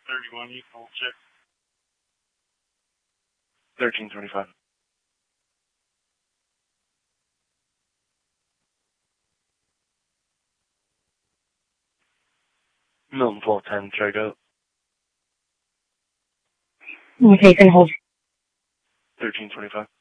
31 equal check. 1325. Milton 1210, check out. Okay, can hold. 1325.